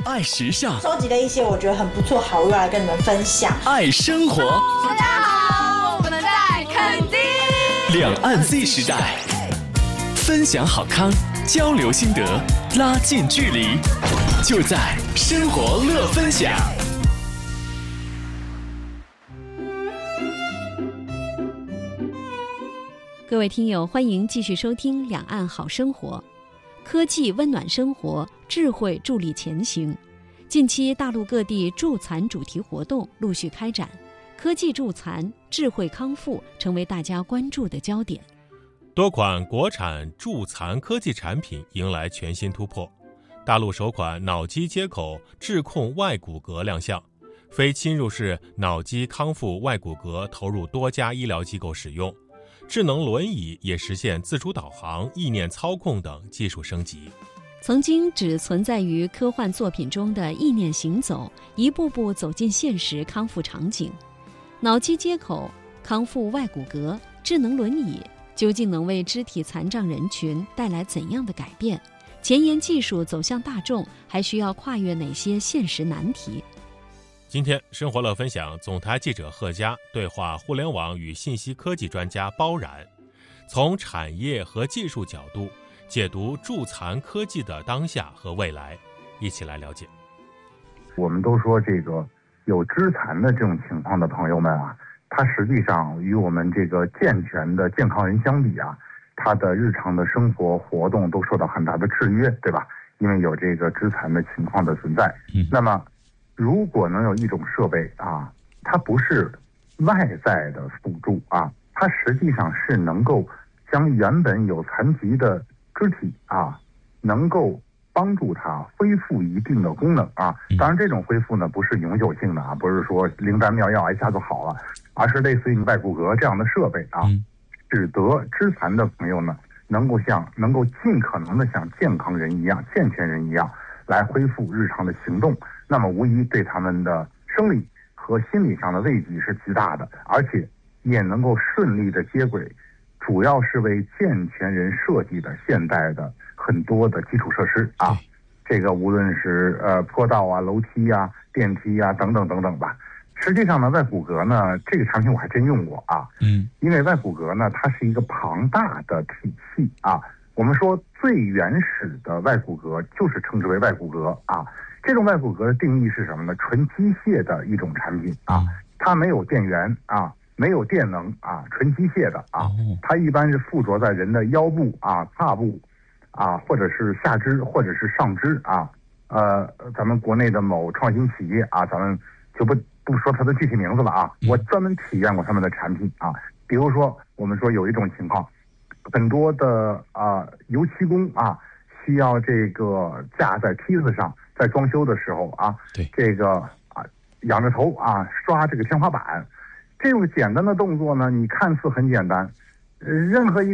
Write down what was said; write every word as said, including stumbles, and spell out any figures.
爱时尚， 收集了一些我觉得很不错好物来跟你们分享。 爱生活， 大家好，我们在垦丁。 两岸 Z 时代，分享好康，交流心得，拉近距离，就在生活乐分享。 各位听友，欢迎继续收听《两岸好生活》。科技温暖生活，智慧助力前行。近期大陆各地助残主题活动陆续开展，科技助残、智慧康复成为大家关注的焦点。 多款国产助残科技产品迎来全新突破。大陆首款脑机接口智控外骨骼亮相，非侵入式脑机康复外骨骼投入多家医疗机构使用。智能轮椅也实现自主导航、意念操控等技术升级。 曾经只存在于科幻作品中的意念行走，一步步走进现实康复场景。脑机接口、康复外骨骼、智能轮椅，究竟能为肢体残障人群带来怎样的改变？前沿技术走向大众，还需要跨越哪些现实难题？ 今天生活乐分享总台记者贺佳对话互联网与信息科技专家包然，从产业和技术角度解读助残科技的当下和未来，一起来了解。 我们都说这个有肢残的这种情况的朋友们啊，他实际上与我们这个健全的健康人相比啊，他的日常的生活活动都受到很大的制约，对吧？因为有这个肢残的情况的存在。嗯，那么如果能有一种设备啊，它不是外在的辅助啊，它实际上是能够将原本有残疾的肢体啊，能够帮助它恢复一定的功能啊。当然，这种恢复呢不是永久性的啊，不是说灵丹妙药一下就好了，而是类似于外骨骼这样的设备啊，使得肢残的朋友呢能够像能够尽可能的像健康人一样、健全人一样来恢复日常的行动。那么无疑对他们的生理和心理上的慰藉是极大的，而且也能够顺利的接轨主要是为健全人设计的现代的很多的基础设施啊，这个无论是呃坡道啊、楼梯啊、电梯啊等等等等吧。实际上呢，外骨骼呢这个产品我还真用过啊，嗯，因为外骨骼呢它是一个庞大的体系啊。我们说最原始的外骨骼就是称之为外骨骼啊。这种外骨骼的定义是什么呢？纯机械的一种产品啊，它没有电源啊，没有电能啊，纯机械的啊。它一般是附着在人的腰部啊、胯部啊，或者是下肢，或者是上肢啊。呃，咱们国内的某创新企业啊，咱们就不不说它的具体名字了啊。我专门体验过他们的产品啊。比如说，我们说有一种情况，很多的啊油漆工啊，需要这个架在梯子上。在装修的时候啊，对这个啊，仰着头啊刷这个天花板，这种简单的动作呢，你看似很简单，呃，任何一